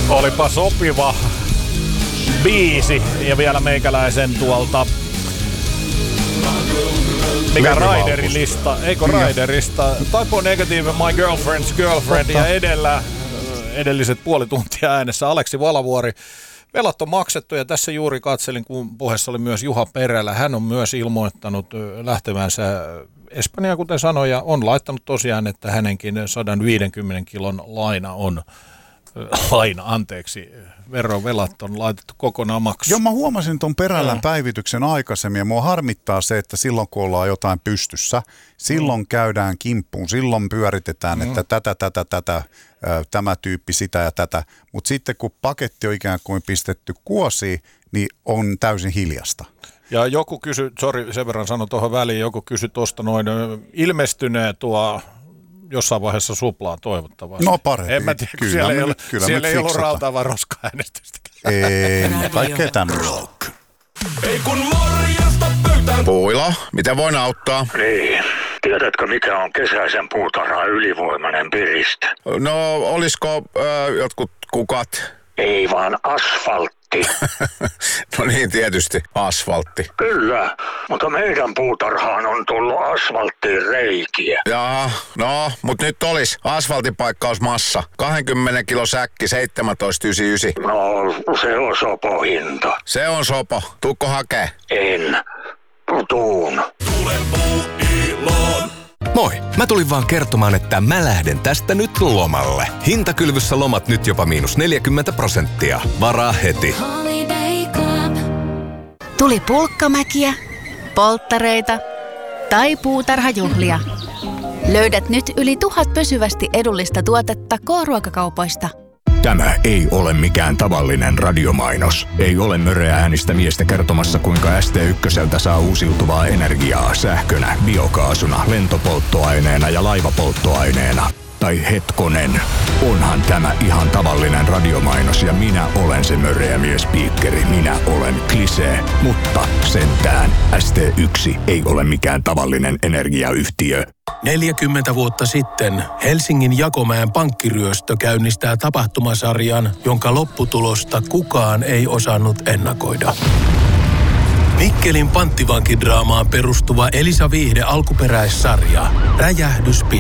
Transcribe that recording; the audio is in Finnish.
Olipa sopiva biisi ja vielä meikäläisen tuolta mikä Raiderilista, eikö Raiderista, Type O Negative, My Girlfriend's Girlfriend ja edelliset puoli tuntia äänessä Aleksi Valavuori. Velat on maksettu ja tässä juuri katselin, kun puheessa oli myös Juha Perälä. Hän on myös ilmoittanut lähtevänsä Espanjaan, kuten sanoi, ja on laittanut tosiaan, että hänenkin 150 kilon verovelat on laitettu kokonaan maksuun. Joo, mä huomasin ton Perälän päivityksen aikaisemmin ja mua harmittaa se, että silloin kun ollaan jotain pystyssä, silloin käydään kimppuun, silloin pyöritetään, että tämä tyyppi sitä ja tätä, mutta sitten kun paketti on ikään kuin pistetty kuosiin, niin on täysin hiljasta. Ja joku kysyi, sen verran sanon tuohon väliin, joku kysyi tuosta noin, ilmestynee tuo jossain vaiheessa suplaa toivottavasti. No parempi. En mä tiedä, kyllä siellä ei ollut rautaavaa roska-äänestystäkään. Ei, kaikkea tämmöistä. Ei kun morjesta pöytään. Puila, miten voin auttaa? Niin. Tiedätkö, mikä on kesäisen puutarhan ylivoimainen piriste? No, olisiko jotkut kukat? Ei vaan asfaltti. No niin, tietysti asfaltti. Kyllä, mutta meidän puutarhaan on tullut asfalttiin reikiä. Jaa, no, mutta nyt olisi asfaltipaikkausmassa. 20 kilo säkki, 17,99. No, se on sopo hinta. Se on sopo. Tuukko hakee? En. Tuun. Tule Puuiloon. Moi, mä tulin vaan kertomaan, että mä lähden tästä nyt lomalle. Hintakylvyssä lomat nyt jopa -40%. Varaa heti. Tuli pulkkamäkiä, polttareita tai puutarhajuhlia. Löydät nyt yli 1000 pysyvästi edullista tuotetta K-ruokakaupoista. Tämä ei ole mikään tavallinen radiomainos. Ei ole möreä äänistä miestä kertomassa, kuinka ST1 saa uusiutuvaa energiaa sähkönä, biokaasuna, lentopolttoaineena ja laivapolttoaineena. Tai hetkonen, onhan tämä ihan tavallinen radiomainos ja minä olen se möreä miespiikkeri. Minä olen Klisee, mutta sentään ST1 ei ole mikään tavallinen energiayhtiö. 40 vuotta sitten Helsingin Jakomäen pankkiryöstö käynnistää tapahtumasarjan, jonka lopputulosta kukaan ei osannut ennakoida. Mikkelin panttivankidraamaan perustuva Elisa Viihde alkuperäissarja Räjähdys.